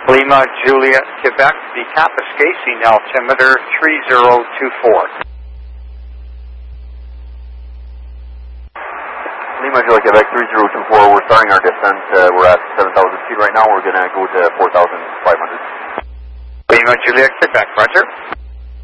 Lima, Juliet, Quebec, the Kapuskasing altimeter 3024. Lima, Juliet, Quebec 3024, we're starting our descent. We're at 7,000 feet right now. We're going to go to 4,500. Lima, Juliet, Quebec, roger.